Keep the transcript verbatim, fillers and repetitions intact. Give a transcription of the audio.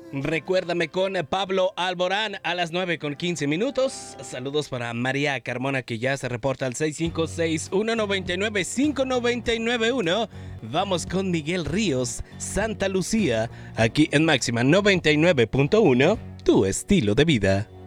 Recuérdame con Pablo Alborán a las nueve con quince minutos. Saludos para María Carmona, que ya se reporta al seis cinco seis, uno nueve nueve, cinco nueve nueve uno. Vamos con Miguel Ríos, Santa Lucía, aquí en Máxima noventa y nueve punto uno, tu estilo de vida.